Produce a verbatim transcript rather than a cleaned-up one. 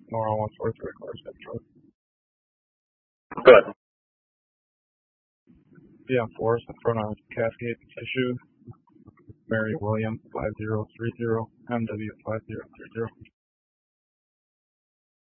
Laurel one four three cars Central. Go ahead. Yeah, Forest, the pronoun Cascade Tissue. Mary William five zero three zero M W five zero three zero.